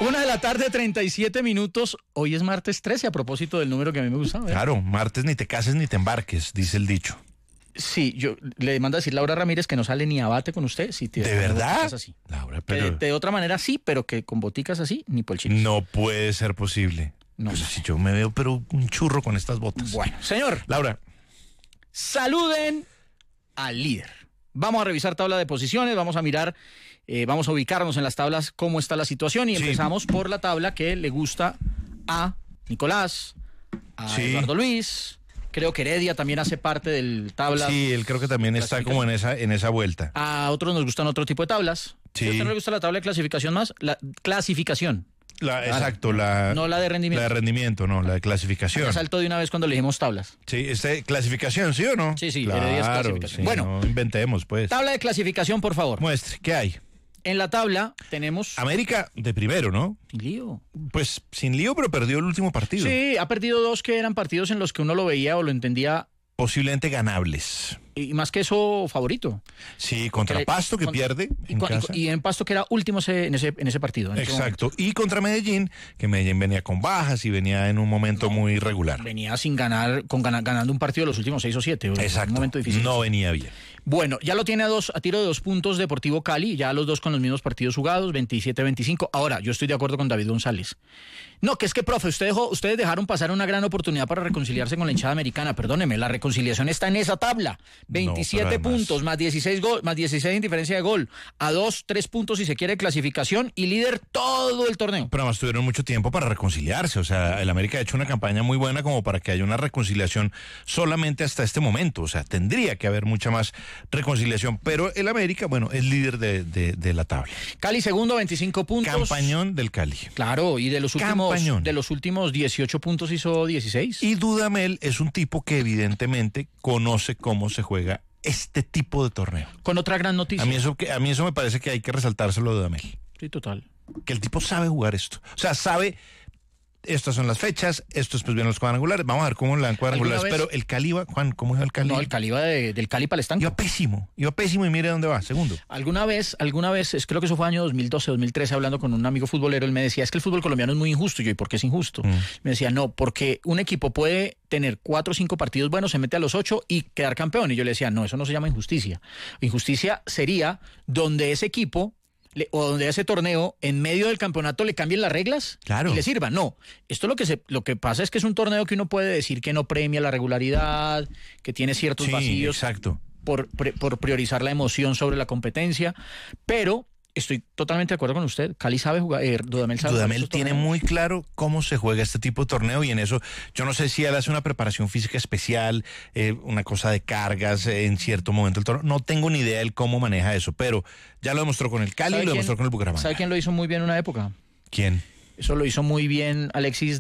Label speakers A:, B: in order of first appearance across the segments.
A: 1:37 p.m. Hoy es martes 13, a propósito del número que a mí me gustaba.
B: Claro, martes ni te cases ni te embarques, dice el dicho.
A: Sí, yo le mando a decir Laura Ramírez que no sale ni a bate con usted. Si te
B: ¿De verdad?
A: Así.
B: Laura, pero...
A: De otra manera sí, pero que con boticas así, ni por el chile.
B: No puede ser posible.
A: No.
B: Pues si yo me veo pero un churro con estas botas.
A: Bueno, señor.
B: Laura.
A: Saluden al líder. Vamos a revisar tabla de posiciones, vamos a mirar, vamos a ubicarnos en las tablas cómo está la situación y empezamos por la tabla que le gusta a Nicolás, a Eduardo Luis. Creo que Heredia también hace parte del tabla.
B: Sí, él creo que también está como en esa vuelta.
A: A otros nos gustan otro tipo de tablas.
B: Sí.
A: ¿A usted no le gusta la tabla de clasificación más? La clasificación.
B: Exacto,
A: no la de rendimiento.
B: La de rendimiento, no, la de clasificación.
A: Ya saltó de una vez cuando le dijimos tablas.
B: Sí, clasificación, ¿sí o no?
A: Sí,
B: claro,
A: Heredia es clasificación.
B: Sí,
A: bueno,
B: no inventemos, pues.
A: Tabla de clasificación, por favor.
B: Muestre, ¿qué hay?
A: En la tabla tenemos...
B: América de primero, ¿no?
A: Sin lío.
B: Pues sin lío, pero perdió el último partido.
A: Sí, ha perdido dos que eran partidos en los que uno lo veía o lo entendía.
B: Posiblemente ganables.
A: Y más que eso, favorito.
B: Sí, contra Pasto que pierde en casa.
A: Y en Pasto que era último en ese partido.
B: Exacto. Y contra Medellín, que Medellín venía con bajas y venía en un momento muy regular.
A: Venía sin ganar, ganando un partido de los últimos 6 o 7.
B: Exacto.
A: Un momento difícil.
B: No venía bien.
A: Bueno, ya lo tiene a tiro de 2 puntos Deportivo Cali, ya los dos con los mismos partidos jugados, 27-25. Ahora, yo estoy de acuerdo con David González. No, que es que, profe, ustedes dejaron pasar una gran oportunidad para reconciliarse con la hinchada americana. Perdóneme, la reconciliación está en esa tabla. 27 puntos, más 16 en diferencia de gol. A 3 puntos si se quiere clasificación y líder todo el torneo.
B: Pero además tuvieron mucho tiempo para reconciliarse. O sea, el América ha hecho una campaña muy buena como para que haya una reconciliación solamente hasta este momento. O sea, tendría que haber mucha más reconciliación. Pero el América, bueno, es líder de la tabla.
A: Cali segundo, 25 puntos.
B: Campañón del Cali.
A: Claro, y de los últimos 18 puntos hizo 16.
B: Y Dudamel es un tipo que evidentemente conoce cómo se juega este tipo de torneo.
A: Con otra gran noticia.
B: A mí eso me parece que hay que resaltárselo de Dudamel.
A: Sí, total.
B: Que el tipo sabe jugar esto. O sea, sabe... Estas son las fechas, estos pues vienen los cuadrangulares, vamos a ver cómo le dan cuadrangulares, pero el Cali va, Juan, ¿cómo iba el Cali?
A: No, el Cali iba del Cali para el estanco.
B: Iba pésimo y mire dónde va, segundo.
A: Alguna vez, creo que eso fue año 2012, 2013, hablando con un amigo futbolero, él me decía, es que el fútbol colombiano es muy injusto. Y yo, ¿y por qué es injusto? Me decía, no, porque un equipo puede tener 4 o 5 partidos buenos, se mete a los 8 y quedar campeón. Y yo le decía, no, eso no se llama injusticia. Injusticia sería donde ese equipo... o donde ese torneo en medio del campeonato le cambien las reglas y le sirva. No, esto lo que pasa es que es un torneo que uno puede decir que no premia la regularidad, que tiene ciertos vacíos.
B: Exacto.
A: Por priorizar la emoción sobre la competencia, pero estoy totalmente de acuerdo con usted. Cali sabe jugar,
B: Dudamel tiene muy claro cómo se juega este tipo de torneo y en eso, yo no sé si él hace una preparación física especial, una cosa de cargas en cierto momento del torneo. No tengo ni idea de cómo maneja eso, pero ya lo demostró con el Cali y lo demostró con el Bucaramanga.
A: ¿Sabe quién lo hizo muy bien en una época?
B: ¿Quién?
A: Eso lo hizo muy bien Alexis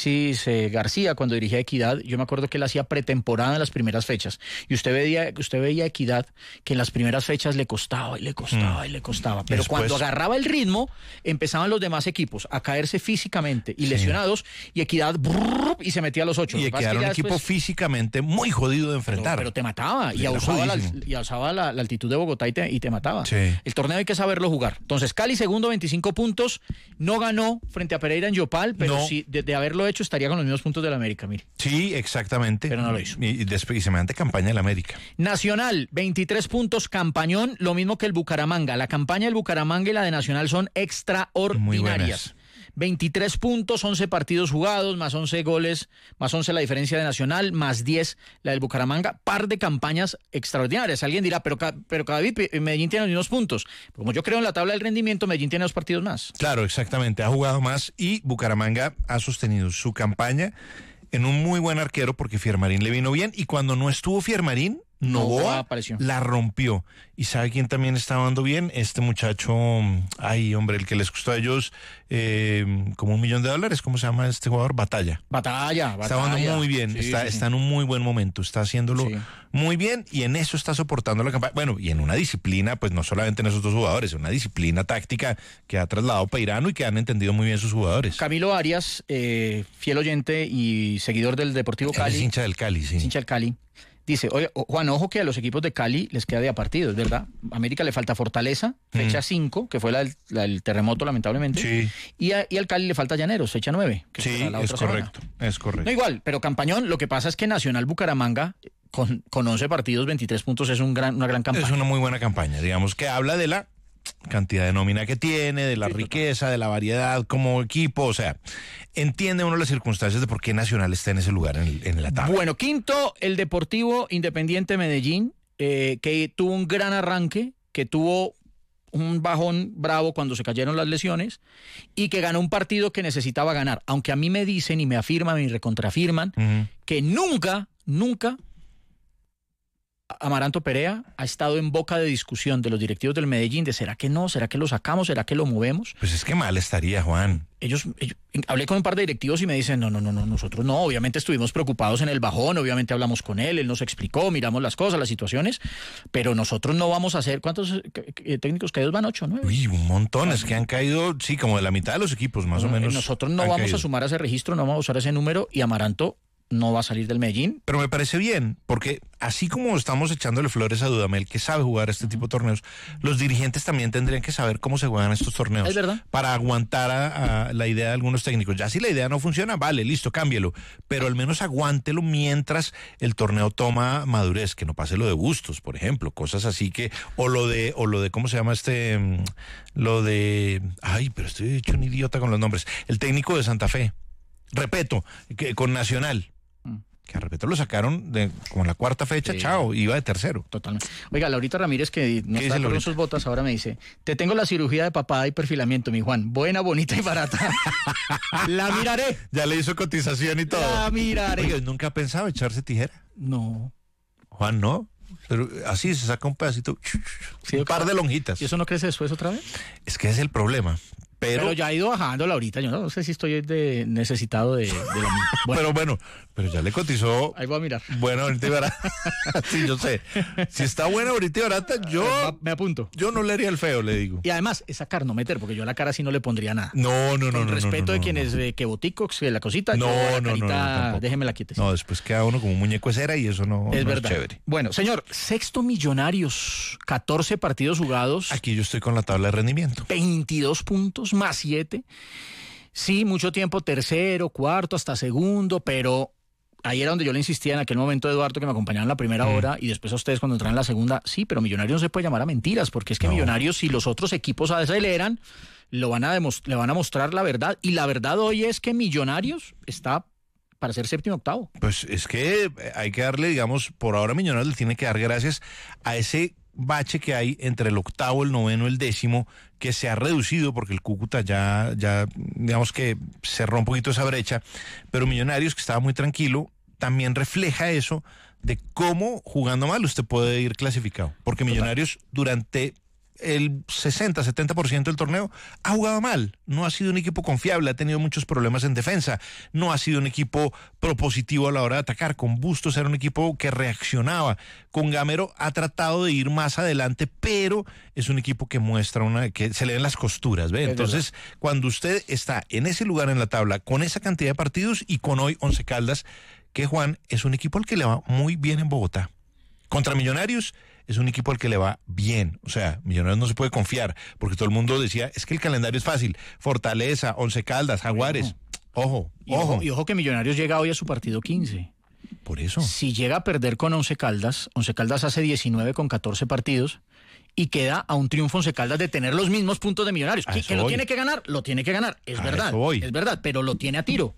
A: García cuando dirigía Equidad. Yo me acuerdo que él hacía pretemporada en las primeras fechas. Y usted veía Equidad que en las primeras fechas le costaba y le costaba y le costaba. Pero cuando agarraba el ritmo, empezaban los demás equipos a caerse físicamente y lesionados. Y Equidad y se metía a los 8.
B: Y Equidad era un equipo físicamente muy jodido de enfrentar.
A: Pero te mataba. Y usaba la altitud de Bogotá y te mataba.
B: Sí.
A: El torneo hay que saberlo jugar. Entonces, Cali segundo, 25 puntos. No ganó frente a Pereira en Yopal, pero sí, de haberlo hecho estaría con los mismos puntos del América, mire.
B: Sí, exactamente.
A: Pero no lo hizo.
B: Y semejante campaña del América.
A: Nacional, 23 puntos, campañón, lo mismo que el Bucaramanga. La campaña del Bucaramanga y la de Nacional son extraordinarias. 23 puntos, 11 partidos jugados, más 11 goles, más 11 la diferencia de Nacional, más 10 la del Bucaramanga. Par de campañas extraordinarias. Alguien dirá, pero David, Medellín tiene los mismos puntos. Como yo creo en la tabla del rendimiento, Medellín tiene 2 partidos más.
B: Claro, exactamente. Ha jugado más y Bucaramanga ha sostenido su campaña en un muy buen arquero porque Fiermarín le vino bien y cuando no estuvo Fiermarín, Novoa la rompió. ¿Y sabe quién también estaba dando bien? Este muchacho, el que les costó a ellos como $1 millón. ¿Cómo se llama este jugador? Batalla. Está dando muy bien, está en un muy buen momento, está haciéndolo muy bien y en eso está soportando la campaña. Bueno, y en una disciplina, pues no solamente en esos dos jugadores, una disciplina táctica que ha trasladado Peirano y que han entendido muy bien sus jugadores.
A: Camilo Arias, fiel oyente y seguidor del Deportivo Cali.
B: Es hincha del Cali, sí.
A: Hincha del Cali. Dice, oye, Juan, ojo que a los equipos de Cali les queda de a partido, es verdad. América le falta Fortaleza, fecha 5, que fue el terremoto, lamentablemente.
B: Sí.
A: Y al Cali le falta Llaneros, fecha 9. Que
B: sí, es correcto, es correcto.
A: No, igual, pero Campañón, lo que pasa es que Nacional Bucaramanga, con 11 partidos, 23 puntos, es una gran campaña.
B: Es una muy buena campaña, digamos, que habla de la cantidad de nómina que tiene, de la riqueza, de la variedad como equipo, o sea, entiende uno las circunstancias de por qué Nacional está en ese lugar en la tabla.
A: Bueno, quinto, el Deportivo Independiente Medellín, que tuvo un gran arranque, que tuvo un bajón bravo cuando se cayeron las lesiones y que ganó un partido que necesitaba ganar, aunque a mí me dicen y me afirman y recontrafirman que nunca Amaranto Perea ha estado en boca de discusión de los directivos del Medellín de ¿será que no? ¿Será que lo sacamos? ¿Será que lo movemos?
B: Pues es que mal estaría, Juan.
A: Ellos hablé con un par de directivos y me dicen, no, nosotros no, obviamente estuvimos preocupados en el bajón, obviamente hablamos con él nos explicó, miramos las cosas, las situaciones, pero nosotros no vamos a hacer, ¿cuántos técnicos caídos van? 8, 9.
B: Uy, un montón, es que han caído, sí, como de la mitad de los equipos, más o menos.
A: Nosotros no vamos a sumar a ese registro, no vamos a usar ese número y Amaranto no va a salir del Medellín.
B: Pero me parece bien, porque así como estamos echándole flores a Dudamel, que sabe jugar este tipo de torneos, los dirigentes también tendrían que saber cómo se juegan estos torneos.
A: Es verdad.
B: Para aguantar a la idea de algunos técnicos. Ya si la idea no funciona, vale, listo, cámbielo. Pero al menos aguántelo mientras el torneo toma madurez, que no pase lo de Bustos, por ejemplo, cosas así que, o lo de, ¿cómo se llama pero estoy hecho un idiota con los nombres. El técnico de Santa Fe. Repeto, que con Nacional. Que a Repeto lo sacaron como la cuarta fecha, sí. Chao, iba de tercero.
A: Totalmente. Oiga, Laurita Ramírez, que no está con sus botas, ahora me dice, te tengo la cirugía de papada y perfilamiento, mi Juan. Buena, bonita y barata. La miraré.
B: Ya le hizo cotización y todo.
A: La miraré.
B: Oiga, ¿nunca ha pensado echarse tijera?
A: No.
B: Juan, ¿no? Pero así se saca un pedacito, sí, un par de lonjitas.
A: ¿Y eso no crece después otra vez?
B: Es que es el problema. Pero
A: ya ha ido bajando Laurita, yo no sé si estoy necesitado de la...
B: Bueno, pero ya le cotizó.
A: Ahí voy a mirar.
B: Bueno, ahorita y barata. Sí, yo sé. Si está buena ahorita y barata, yo...
A: Me apunto.
B: Yo no le haría el feo, le digo.
A: Y además, es sacar, no meter, porque yo a la cara sí no le pondría nada.
B: No.
A: Con respeto de quienes, que boticox, que la cosita,
B: no,
A: déjeme la quites.
B: No, después queda uno como un muñeco de cera y eso no es verdad. Chévere.
A: Bueno, señor, sexto Millonarios, 14 partidos jugados.
B: Aquí yo estoy con la tabla de rendimiento.
A: 22 puntos más 7. Sí, mucho tiempo tercero, cuarto, hasta segundo, pero ahí era donde yo le insistía en aquel momento, Eduardo, que me acompañaron en la primera hora y después a ustedes cuando entraron en la segunda. Sí, pero Millonarios no se puede llamar a mentiras, porque es que Millonarios, si los otros equipos aceleran, le van a mostrar la verdad. Y la verdad hoy es que Millonarios está para ser séptimo, octavo.
B: Pues es que hay que darle, digamos, por ahora Millonarios le tiene que dar gracias a ese bache que hay entre el octavo, el noveno, el décimo, que se ha reducido porque el Cúcuta ya digamos que cerró un poquito esa brecha, pero Millonarios, que estaba muy tranquilo, también refleja eso de cómo jugando mal usted puede ir clasificado, porque Millonarios durante el 60-70% del torneo ha jugado mal, no ha sido un equipo confiable, ha tenido muchos problemas en defensa, no ha sido un equipo propositivo a la hora de atacar. Con Bustos era un equipo que reaccionaba, con Gamero ha tratado de ir más adelante, pero es un equipo que muestra que se le ven las costuras, ¿ve? Entonces, cuando usted está en ese lugar en la tabla, con esa cantidad de partidos y con hoy Once Caldas, que Juan es un equipo al que le va muy bien en Bogotá. Contra Millonarios es un equipo al que le va bien, o sea, Millonarios no se puede confiar, porque todo el mundo decía, es que el calendario es fácil, Fortaleza, Once Caldas, Jaguares, ojo.
A: Y ojo que Millonarios llega hoy a su partido 15.
B: Por eso.
A: Si llega a perder con Once Caldas hace 19 con 14 partidos y queda a un triunfo Once Caldas de tener los mismos puntos de Millonarios. ¿Que lo tiene que ganar? Lo tiene que ganar, es verdad, pero lo tiene a tiro.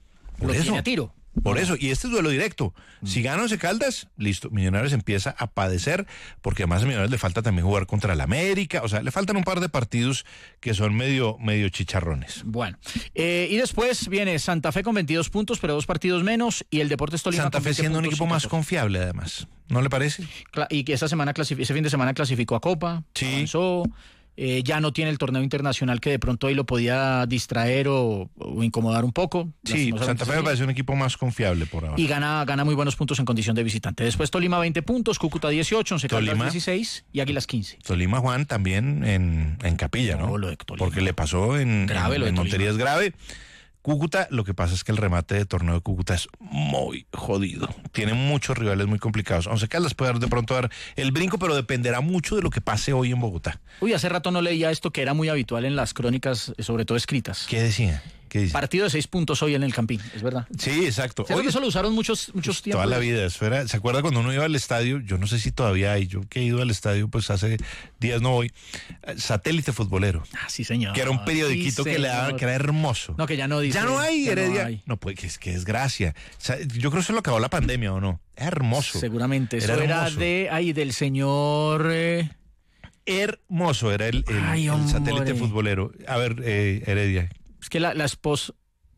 B: Por eso, y este es duelo directo. Si gana Once Caldas, listo, Millonarios empieza a padecer, porque además a Millonarios le falta también jugar contra el América, o sea, le faltan un par de partidos que son medio chicharrones.
A: Bueno, y después viene Santa Fe con 22 puntos, pero 2 partidos menos, y el Deportes Tolima
B: Santa Fe siendo un equipo más confiable, además, ¿no le parece?
A: Y que ese fin de semana clasificó a Copa,
B: sí.
A: Avanzó. Ya no tiene el torneo internacional que de pronto ahí lo podía distraer o incomodar un poco.
B: Sí, Santa Fe me parece un equipo más confiable por ahora.
A: Y gana muy buenos puntos en condición de visitante. Después Tolima 20 puntos, Cúcuta 18, Once Caldas 16 y Águilas 15.
B: Tolima, Juan, también en Capilla, ¿no?
A: Lo de Tolima.
B: Porque le pasó en Montería es grave. Cúcuta, lo que pasa es que el remate de torneo de Cúcuta es muy jodido. Tiene muchos rivales muy complicados. Once Caldas puede de pronto dar el brinco, pero dependerá mucho de lo que pase hoy en Bogotá.
A: Uy, hace rato no leía esto que era muy habitual en las crónicas, sobre todo escritas.
B: ¿Qué decía? ¿Qué dice?
A: Partido de 6 puntos hoy en el Campín, es verdad.
B: Sí, exacto.
A: Creo que eso lo usaron muchos tiempos.
B: Toda la vida. ¿Se acuerda cuando uno iba al estadio? Yo no sé si todavía hay. Yo que he ido al estadio, pues hace días no voy. Satélite Futbolero.
A: Ah, sí, señor.
B: Que era un periodiquito que le daban, que era hermoso.
A: No, que ya no dice.
B: Ya no hay, Heredia.
A: No, hay.
B: No, pues que desgracia. O sea, yo creo que se lo acabó la pandemia, ¿o no? Era hermoso.
A: Seguramente. Eso era del señor...
B: Hermoso era el Satélite Futbolero. A ver, Heredia.
A: Es que la esposa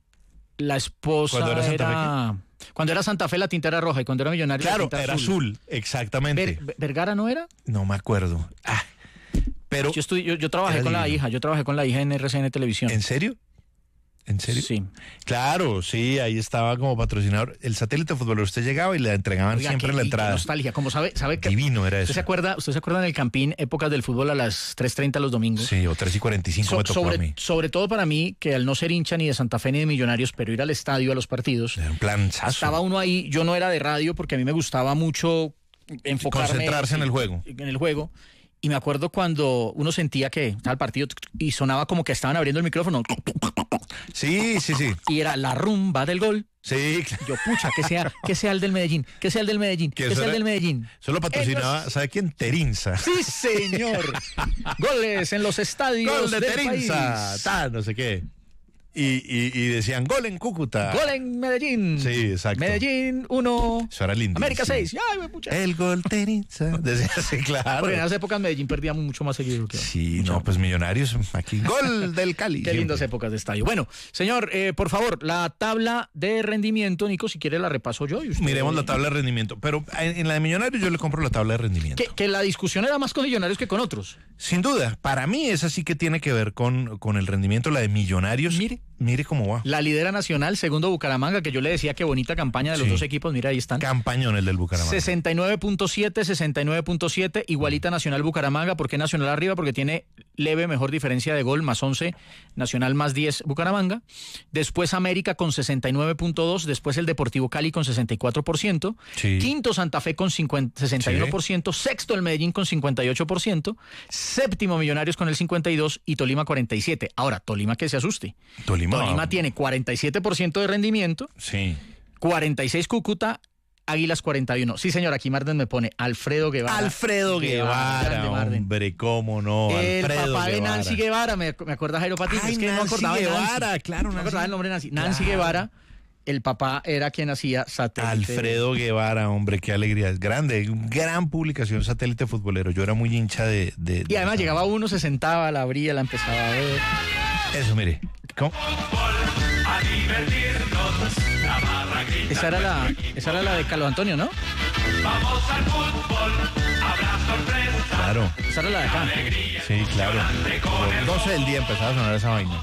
A: cuando era Santa Fe la tinta era roja y cuando era Millonarios
B: claro,
A: la tinta
B: era azul, exactamente.
A: ¿Vergara no era?
B: No me acuerdo. Pero
A: yo trabajé con la hija, en RCN Televisión.
B: ¿En serio? ¿En serio?
A: Sí.
B: Claro, sí, ahí estaba como patrocinador. El Satélite Futbolero, usted llegaba y le entregaban siempre la entrada.
A: Qué nostalgia, como sabe que
B: divino era eso.
A: ¿Usted se acuerda en el Campín, épocas del fútbol a las 3:30 los domingos?
B: Sí, o 3:45 me tocó a mí.
A: Sobre todo para mí, que al no ser hincha ni de Santa Fe ni de Millonarios, pero ir al estadio a los partidos.
B: Era un planzazo.
A: Estaba uno ahí, yo no era de radio porque a mí me gustaba mucho enfocarme.
B: Concentrarse en el juego.
A: En el juego. Y me acuerdo cuando uno sentía que estaba el partido y sonaba como que estaban abriendo el micrófono.
B: Sí.
A: Y era la rumba del gol.
B: Sí.
A: Yo, pucha, que sea el del Medellín, que sea el del Medellín.
B: Solo patrocinaba, ¿sabe quién? Terinza.
A: Sí, señor. Goles en los estadios
B: Gol de
A: del
B: Terinza.
A: país.
B: No sé qué. Y decían gol en Cúcuta.
A: Gol en Medellín.
B: Sí, exacto.
A: Medellín 1.
B: Eso era lindo.
A: América 6. Ay, pucha.
B: El gol Terinza. Decía así, claro.
A: Porque en esas épocas Medellín perdía mucho más seguido.
B: Sí, no, pues Millonarios aquí. Gol del Cali.
A: Qué lindas épocas de estadio. Bueno, señor, por favor, la tabla de rendimiento, Nico, si quiere la repaso yo. Y usted...
B: Miremos la tabla de rendimiento. Pero en la de Millonarios yo le compro la tabla de rendimiento.
A: Que la discusión era más con Millonarios que con otros.
B: Sin duda. Para mí esa sí que tiene que ver con el rendimiento, la de Millonarios. Mire cómo va.
A: La lidera nacional, segundo Bucaramanga, que yo le decía que bonita campaña de los dos equipos. Mira, ahí están.
B: Campañón el del Bucaramanga.
A: 69.7, igualita Nacional Bucaramanga. ¿Por qué Nacional arriba? Porque tiene leve mejor diferencia de gol, más 11, Nacional más 10 Bucaramanga. Después América con 69.2, después el Deportivo Cali con 64%.
B: Sí.
A: Quinto Santa Fe con 61%, sexto el Medellín con 58%, séptimo Millonarios con el 52% y Tolima 47%. Ahora, Tolima que se asuste. Tolima tiene 47% de rendimiento,
B: sí.
A: 46 Cúcuta, Águilas 41. Sí, señor, aquí Marden me pone Alfredo Guevara.
B: Alfredo Guevara, hombre, cómo no.
A: El
B: Alfredo
A: papá de
B: Guevara.
A: Nancy Guevara, me acuerda Jairo Patiño.
B: Ay,
A: es que
B: Nancy
A: no acordaba
B: Guevara,
A: de Nancy.
B: claro.
A: No acordaba el nombre de Nancy. Nancy Guevara, el papá era quien hacía Satélite.
B: Alfredo Guevara, hombre, qué alegría. Es grande, gran publicación, Satélite Futbolero. Yo era muy hincha de
A: y además llegaba uno, se sentaba, la abría, la empezaba a ver.
B: Eso, mire. ¿Cómo?
A: Esa era la de Carlos Antonio, ¿no?
C: Vamos al fútbol, habrá sorpresa.
B: Claro.
A: Esa era la de acá.
B: Sí, claro. A las 12 del día empezaba a sonar esa vaina.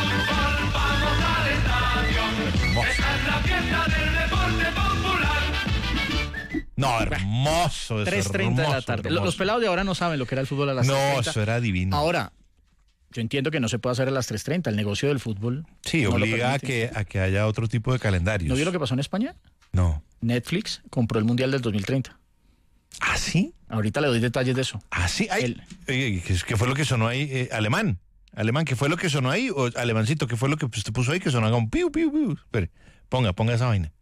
B: Hermoso.
C: Esta es la fiesta del deporte popular.
B: No, hermoso.
A: 3:30 de la tarde.
B: Hermoso.
A: Los pelados de ahora no saben lo que era el fútbol a las 3:30.
B: No, eso era divino.
A: Ahora, yo entiendo que no se puede hacer a las 3:30. El negocio del fútbol.
B: Sí,
A: no
B: obliga a que haya otro tipo de calendarios.
A: ¿No vio lo que pasó en España?
B: No.
A: Netflix compró el Mundial del 2030.
B: ¿Ah, sí?
A: Ahorita le doy detalles de eso.
B: ¿Ah, sí? ¿Qué fue lo que sonó ahí? Alemán, ¿qué fue lo que sonó ahí? O alemancito, ¿qué fue lo que usted puso ahí? Que sonaba un piu, piu, piu. Espere, ponga esa vaina.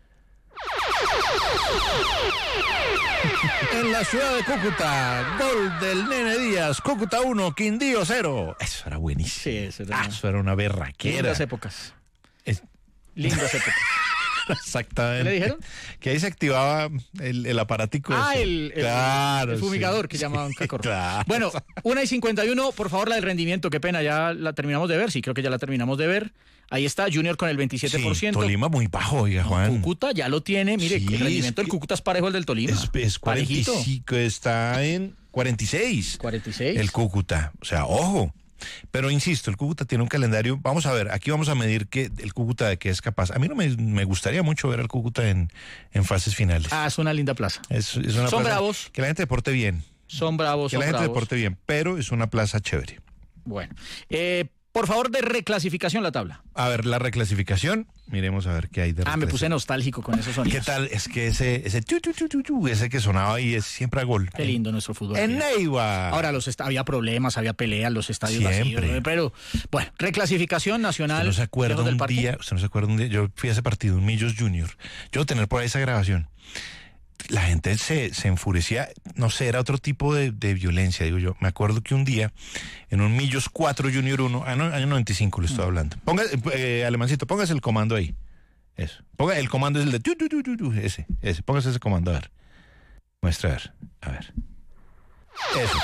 B: En la ciudad de Cúcuta, gol del Nene Díaz, Cúcuta 1, Quindío 0. Eso era buenísimo.
A: Sí,
B: eso era una berraquera.
A: Lindas épocas. Lindas épocas.
B: Exactamente.
A: ¿Qué le dijeron?
B: Que ahí se activaba el aparatico.
A: El fumigador, que llamaban cacorro.
B: Claro.
A: Bueno, 1:51, por favor, la del rendimiento, qué pena, ya la terminamos de ver, sí, creo que ya la terminamos de ver. Ahí está, Junior con el 27%.
B: Sí, Tolima muy bajo, oiga, Juan.
A: Cúcuta ya lo tiene, mire,
B: Sí,
A: el rendimiento del Cúcuta es parejo al del Tolima.
B: Es 45, está en 46.
A: 46.
B: El Cúcuta, o sea, ojo. Pero insisto, el Cúcuta tiene un calendario. Vamos a ver, aquí vamos a medir que el Cúcuta de qué es capaz. A mí no me gustaría mucho ver al Cúcuta en fases finales.
A: Es una linda plaza.
B: Es una
A: Son
B: plaza
A: bravos.
B: que la gente deporte bien.
A: Son bravos,
B: Que la gente deporte bien, pero es una plaza chévere.
A: Bueno, Por favor, de reclasificación la tabla.
B: A ver, la reclasificación. Miremos a ver qué hay de
A: me puse nostálgico con esos sonidos.
B: ¿Qué tal? Es que ese ese que sonaba ahí es siempre a gol.
A: Qué lindo nuestro fútbol.
B: En Neiva.
A: Ahora había problemas, había peleas, los estadios
B: siempre
A: vacíos. Pero, bueno, reclasificación nacional.
B: ¿Usted no se acuerda un día? Yo fui a ese partido, un Millos Junior. Yo voy a tener por ahí esa grabación. La gente se enfurecía, no sé, era otro tipo de violencia, digo yo. Me acuerdo que un día, en un Millos 4 Junior 1, año 95 le estoy hablando. Alemancito, póngase el comando ahí. Eso. El comando es el de ese. Póngase ese comando, a ver. Muestra, a ver. Eso.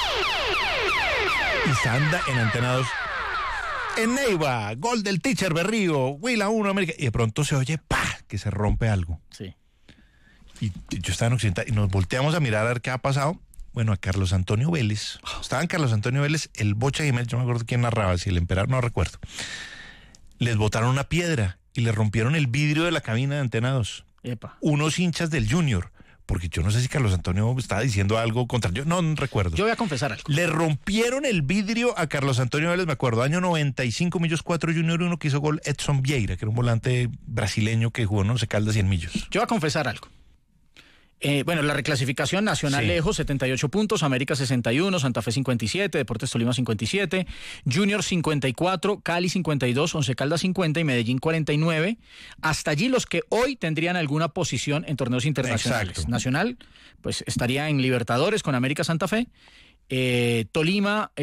B: Y se anda en Antena 2. En Neiva, gol del Teacher Berrío, Huila 1, América. Y de pronto se oye, ¡pah!, que se rompe algo.
A: Sí.
B: Y yo estaba en Occidental y nos volteamos a mirar a ver qué ha pasado. Bueno, a Carlos Antonio Vélez. Estaban Carlos Antonio Vélez, el Bocha Jiménez, yo no me acuerdo quién narraba, si el Emperador, no recuerdo. Les botaron una piedra y le rompieron el vidrio de la cabina de Antena 2.
A: Epa.
B: Unos hinchas del Junior. Porque yo no sé si Carlos Antonio estaba diciendo algo contra yo, no recuerdo.
A: Yo voy a confesar algo.
B: Le rompieron el vidrio a Carlos Antonio Vélez, me acuerdo, año 95, Millos 4, Junior 1, que hizo gol Edson Vieira, que era un volante brasileño que jugó en Once Caldas y en Millos.
A: Yo voy a confesar algo. La reclasificación nacional lejos, 78 puntos, América 61, Santa Fe 57, Deportes Tolima 57, Junior 54, Cali 52, Once Caldas 50 y Medellín 49. Hasta allí los que hoy tendrían alguna posición en torneos internacionales.
B: Exacto.
A: Nacional, pues estaría en Libertadores con América Santa Fe, Tolima,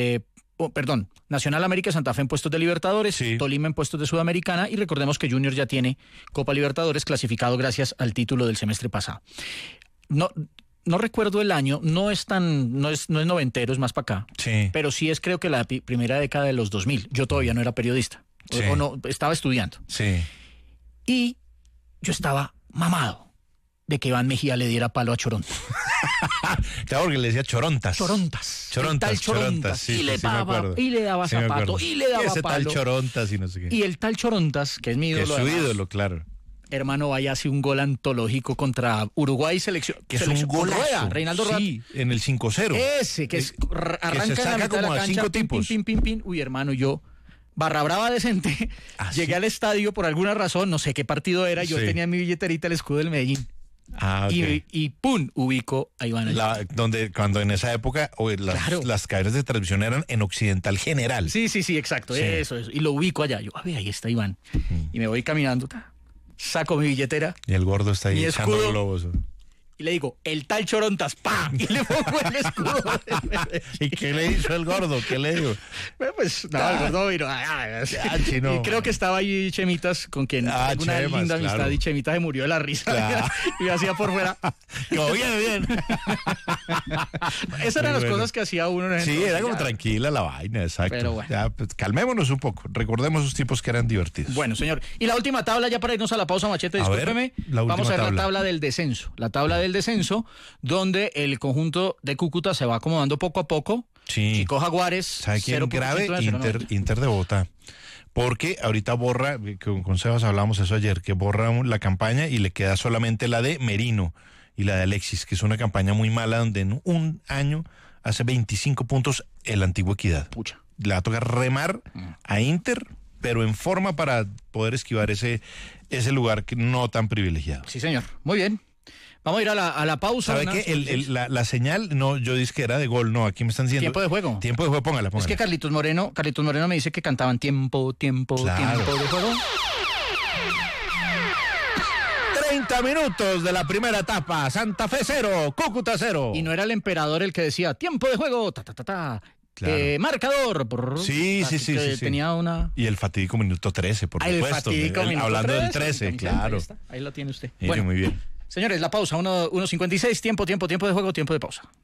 A: Nacional, América, Santa Fe en puestos de Libertadores, Tolima en puestos de Sudamericana, y recordemos que Junior ya tiene Copa Libertadores clasificado gracias al título del semestre pasado. No recuerdo el año, no es noventero, es más para acá, pero sí es creo que la primera década de los 2000. Yo todavía no era periodista, o no, estaba estudiando.
B: Sí.
A: Y yo estaba mamado de que Iván Mejía le diera palo a Choronta.
B: Claro, porque le decía Chorontas.
A: Chorontas.
B: Sí,
A: y le daba zapato, y le daba
B: ese
A: palo.
B: Tal Chorontas y no sé qué.
A: Y el tal Chorontas, que es mi ídolo.
B: Que es su ídolo, claro.
A: Hermano, vaya hace un gol antológico contra Uruguay, selección.
B: Que es un golazo.
A: Reinaldo Rueda.
B: Sí, en el 5-0.
A: Ese, que arranca
B: que se saca
A: en la mitad
B: como
A: de la
B: a
A: cancha,
B: 5 tipos.
A: Pin. Uy, hermano, yo... Barra brava decente. Llegué al estadio por alguna razón, no sé qué partido era. Yo tenía en mi billetera el escudo del Medellín.
B: Okay.
A: Y ¡pum! Ubico a Iván.
B: Cuando en esa época las cadenas de transmisión eran en Occidental General.
A: Sí, exacto. Sí. Eso. Y lo ubico allá. Yo, ahí está Iván. Y me voy caminando. Saco mi billetera.
B: Y el gordo está ahí echando globos.
A: Y le digo, el tal Chorontas, ¡pa! Y le pongo el escudo.
B: ¿Y qué le hizo el gordo? ¿Qué le dijo?
A: Pues nada, el gordo vino. Y creo que estaba ahí Chemitas, con quien tengo una linda amistad, y Chemitas se murió de la risa.
B: Claro.
A: Y hacía por fuera.
B: Como bien.
A: Esas eran las cosas que hacía uno.
B: Era como tranquila la vaina, exacto.
A: Pero bueno.
B: Ya, pues, calmémonos un poco. Recordemos esos tiempos que eran divertidos.
A: Bueno, señor. Y la última tabla, ya para irnos a la pausa, Machete, discúlpeme. Vamos a ver la tabla del descenso. La tabla del descenso, donde el conjunto de Cúcuta se va acomodando poco a poco. Chico Jaguares,
B: ¿sabe quién grave? Inter de Bogotá. Porque ahorita borra, con Sebas hablamos eso ayer, que borra la campaña y le queda solamente la de Merino y la de Alexis, que es una campaña muy mala donde en un año hace 25 puntos el Antiguo Equidad.
A: Pucha.
B: Le va a tocar remar a Inter, pero en forma para poder esquivar ese lugar no tan privilegiado.
A: Sí, señor. Muy bien. Vamos a ir a la pausa.
B: ¿Sabe qué? La señal, no, yo dije que era de gol, no, aquí me están diciendo.
A: Tiempo de juego.
B: Tiempo de juego, póngala.
A: Es que Carlitos Moreno me dice que cantaban tiempo de juego.
B: 30 minutos de la primera etapa, Santa Fe 0, Cúcuta 0.
A: Y no era el emperador el que decía tiempo de juego, Claro. Marcador.
B: Sí.
A: Tenía una...
B: Y el fatídico minuto 13, por supuesto.
A: El fatídico minuto
B: hablando
A: 13,
B: del 13, claro.
A: Ahí lo tiene usted.
B: Bueno, muy bien.
A: Señores, la pausa, 1:56, tiempo de juego, tiempo de pausa.